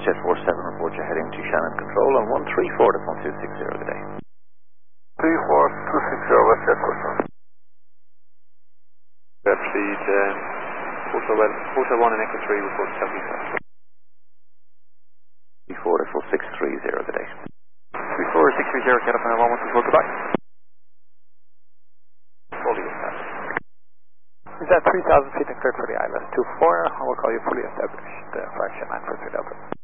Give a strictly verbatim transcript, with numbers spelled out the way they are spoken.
Jet four seven, report you're heading to Shannon Control on one three four, that's one two six zero today. three four two six zero, West Jet four seven. Red speed, um, Hotel one and Echo three, report southeast. three four, that's one six three zero today. three four six three zero, California one one two four, goodbye. Fully established. Is that three thousand feet and cleared for the I L S two four? I will call you fully established, uh, five nine four three Delta.